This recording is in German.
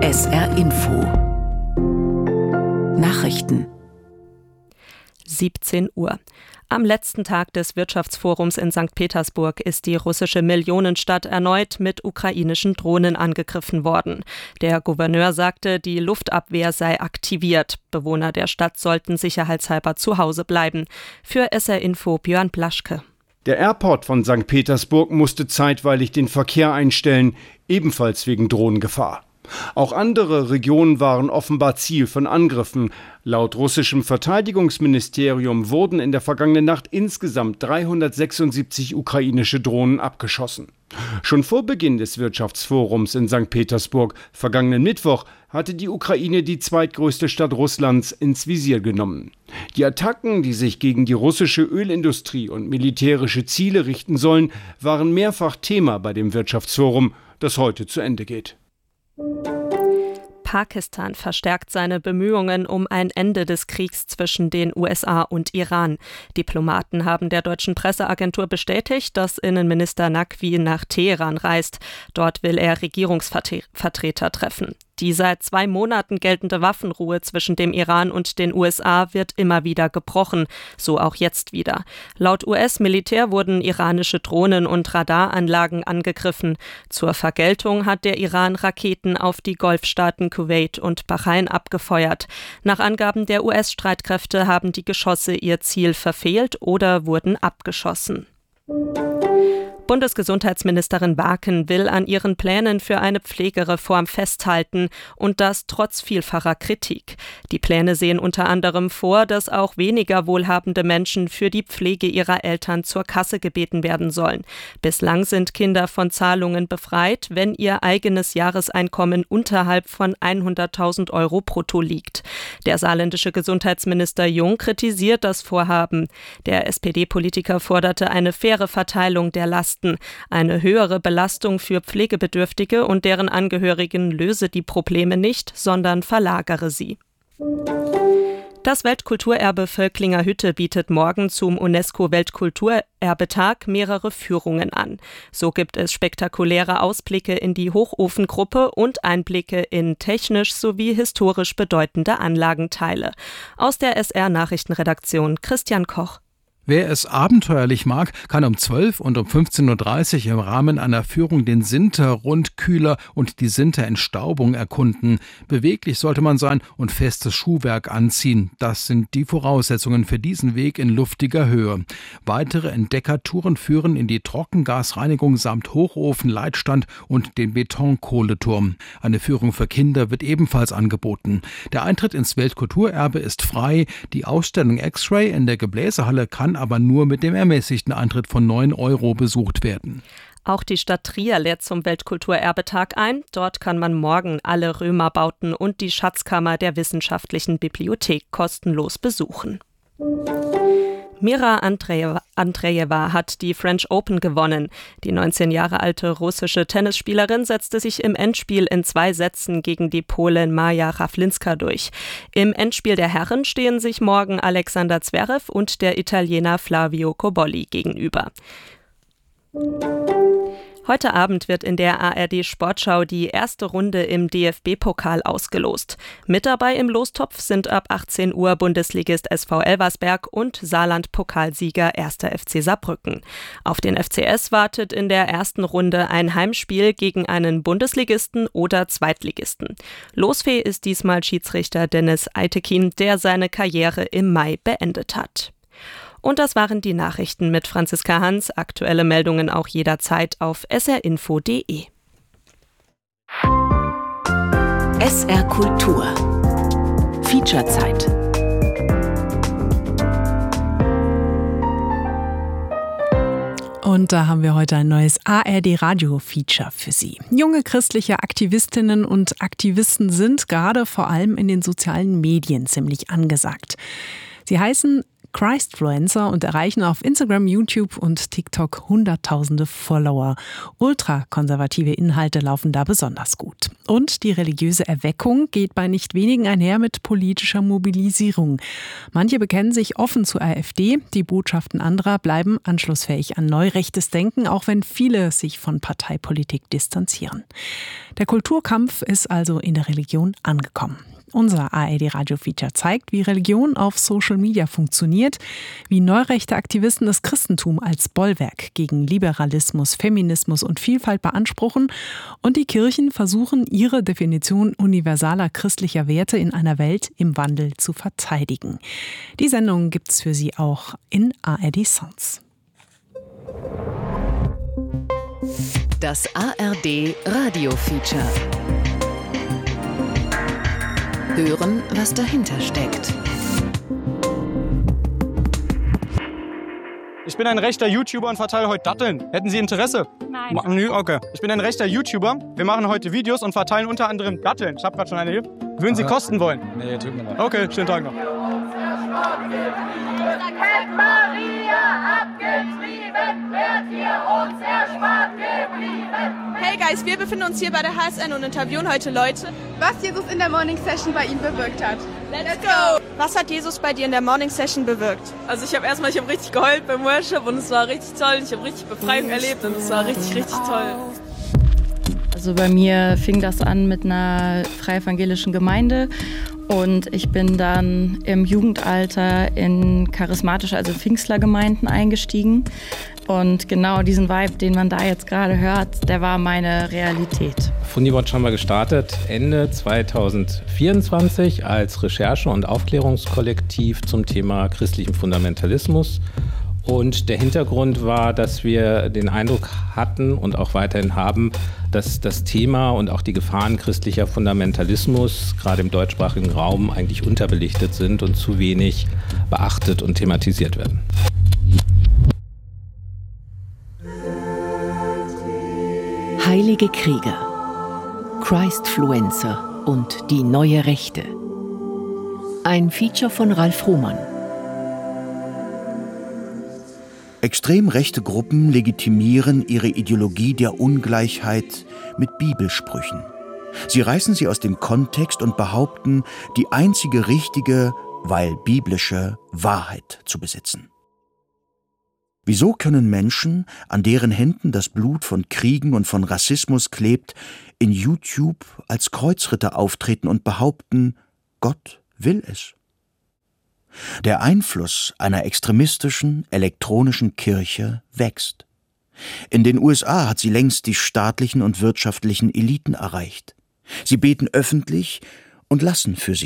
SR Info Nachrichten 17 Uhr. Am letzten Tag des Wirtschaftsforums in St. Petersburg ist die russische Millionenstadt erneut mit ukrainischen Drohnen angegriffen worden. Der Gouverneur sagte, die Luftabwehr sei aktiviert. Bewohner der Stadt sollten sicherheitshalber zu Hause bleiben. Für SR Info Björn Blaschke. Der Airport von St. Petersburg musste zeitweilig den Verkehr einstellen, ebenfalls wegen Drohnengefahr. Auch andere Regionen waren offenbar Ziel von Angriffen. Laut russischem Verteidigungsministerium wurden in der vergangenen Nacht insgesamt 376 ukrainische Drohnen abgeschossen. Schon vor Beginn des Wirtschaftsforums in St. Petersburg vergangenen Mittwoch hatte die Ukraine die zweitgrößte Stadt Russlands ins Visier genommen. Die Attacken, die sich gegen die russische Ölindustrie und militärische Ziele richten sollen, waren mehrfach Thema bei dem Wirtschaftsforum, das heute zu Ende geht. Pakistan verstärkt seine Bemühungen um ein Ende des Kriegs zwischen den USA und Iran. Diplomaten haben der deutschen Presseagentur bestätigt, dass Innenminister Naqvi nach Teheran reist. Dort will er Regierungsvertreter treffen. Die seit 2 Monaten geltende Waffenruhe zwischen dem Iran und den USA wird immer wieder gebrochen, so auch jetzt wieder. Laut US-Militär wurden iranische Drohnen und Radaranlagen angegriffen. Zur Vergeltung hat der Iran Raketen auf die Golfstaaten Kuwait und Bahrain abgefeuert. Nach Angaben der US-Streitkräfte haben die Geschosse ihr Ziel verfehlt oder wurden abgeschossen. Bundesgesundheitsministerin Barken will an ihren Plänen für eine Pflegereform festhalten und das trotz vielfacher Kritik. Die Pläne sehen unter anderem vor, dass auch weniger wohlhabende Menschen für die Pflege ihrer Eltern zur Kasse gebeten werden sollen. Bislang sind Kinder von Zahlungen befreit, wenn ihr eigenes Jahreseinkommen unterhalb von 100.000 Euro brutto liegt. Der saarländische Gesundheitsminister Jung kritisiert das Vorhaben. Der SPD-Politiker forderte eine faire Verteilung der Lasten. Eine höhere Belastung für Pflegebedürftige und deren Angehörigen löse die Probleme nicht, sondern verlagere sie. Das Weltkulturerbe Völklinger Hütte bietet morgen zum UNESCO-Weltkulturerbetag mehrere Führungen an. So gibt es spektakuläre Ausblicke in die Hochofengruppe und Einblicke in technisch sowie historisch bedeutende Anlagenteile. Aus der SR-Nachrichtenredaktion Christian Koch. Wer es abenteuerlich mag, kann um 12 und um 15.30 Uhr im Rahmen einer Führung den Sinter-Rundkühler und die Sinter-Entstaubung erkunden. Beweglich sollte man sein und festes Schuhwerk anziehen. Das sind die Voraussetzungen für diesen Weg in luftiger Höhe. Weitere Entdeckertouren führen in die Trockengasreinigung samt Hochofen, Leitstand und den Betonkohleturm. Eine Führung für Kinder wird ebenfalls angeboten. Der Eintritt ins Weltkulturerbe ist frei. Die Ausstellung X-Ray in der Gebläsehalle kann aber nur mit dem ermäßigten Eintritt von 9 Euro besucht werden. Auch die Stadt Trier lädt zum Weltkulturerbetag ein. Dort kann man morgen alle Römerbauten und die Schatzkammer der Wissenschaftlichen Bibliothek kostenlos besuchen. Mira Andreeva hat die French Open gewonnen. Die 19 Jahre alte russische Tennisspielerin setzte sich im Endspiel in 2 Sätzen gegen die Polin Maja Raflinska durch. Im Endspiel der Herren stehen sich morgen Alexander Zverev und der Italiener Flavio Cobolli gegenüber. Heute Abend wird in der ARD-Sportschau die erste Runde im DFB-Pokal ausgelost. Mit dabei im Lostopf sind ab 18 Uhr Bundesligist SV Elversberg und Saarland-Pokalsieger 1. FC Saarbrücken. Auf den FCS wartet in der ersten Runde ein Heimspiel gegen einen Bundesligisten oder Zweitligisten. Losfee ist diesmal Schiedsrichter Dennis Eitekin, der seine Karriere im Mai beendet hat. Und das waren die Nachrichten mit Franziska Hans. Aktuelle Meldungen auch jederzeit auf srinfo.de. SR Kultur Featurezeit. Und da haben wir heute ein neues ARD-Radio-Feature für Sie. Junge christliche Aktivistinnen und Aktivisten sind gerade vor allem in den sozialen Medien ziemlich angesagt. Sie heißen Christfluencer und erreichen auf Instagram, YouTube und TikTok Hunderttausende Follower. Ultrakonservative Inhalte laufen da besonders gut. Und die religiöse Erweckung geht bei nicht wenigen einher mit politischer Mobilisierung. Manche bekennen sich offen zur AfD, die Botschaften anderer bleiben anschlussfähig an neurechtes Denken, auch wenn viele sich von Parteipolitik distanzieren. Der Kulturkampf ist also in der Religion angekommen. Unser ARD-Radio-Feature zeigt, wie Religion auf Social Media funktioniert, wie neurechte Aktivisten das Christentum als Bollwerk gegen Liberalismus, Feminismus und Vielfalt beanspruchen und die Kirchen versuchen, ihre Definition universaler christlicher Werte in einer Welt im Wandel zu verteidigen. Die Sendung gibt's für Sie auch in ARD Sounds. Das ARD-Radio-Feature. Hören, was dahinter steckt. Ich bin ein rechter YouTuber und verteile heute Datteln. Hätten Sie Interesse? Nein. Okay. Ich bin ein rechter YouTuber. Wir machen heute Videos und verteilen unter anderem Datteln. Ich habe gerade schon eine hier. Würden Sie kosten wollen? Nee, tut mir leid. Okay, schönen Tag noch. Kennt Maria abgetrieben, wird hier uns erspart geblieben. Hey Guys, wir befinden uns hier bei der HSN und interviewen heute Leute, was Jesus in der Morning Session bei ihnen bewirkt hat. Let's go! Was hat Jesus bei dir in der Morning Session bewirkt? Also ich habe richtig geheult beim Worship und es war richtig toll. Ich habe richtig Befreiung erlebt und es war richtig toll. Also bei mir fing das an mit einer freievangelischen Gemeinde und ich bin dann im Jugendalter in charismatische, also Pfingstlergemeinden eingestiegen. Und genau diesen Vibe, den man da jetzt gerade hört, der war meine Realität. Fundiwatch haben wir gestartet Ende 2024 als Recherche- und Aufklärungskollektiv zum Thema christlichen Fundamentalismus. Und der Hintergrund war, dass wir den Eindruck hatten und auch weiterhin haben, dass das Thema und auch die Gefahren christlicher Fundamentalismus gerade im deutschsprachigen Raum eigentlich unterbelichtet sind und zu wenig beachtet und thematisiert werden. Heilige Kriege, Christfluencer und die neue Rechte. Ein Feature von Ralf Ruhmann. Extrem rechte Gruppen legitimieren ihre Ideologie der Ungleichheit mit Bibelsprüchen. Sie reißen sie aus dem Kontext und behaupten, die einzige richtige, weil biblische Wahrheit zu besitzen. Wieso können Menschen, an deren Händen das Blut von Kriegen und von Rassismus klebt, in YouTube als Kreuzritter auftreten und behaupten, Gott will es? Der Einfluss einer extremistischen, elektronischen Kirche wächst. In den USA hat sie längst die staatlichen und wirtschaftlichen Eliten erreicht. Sie beten öffentlich und lassen für sich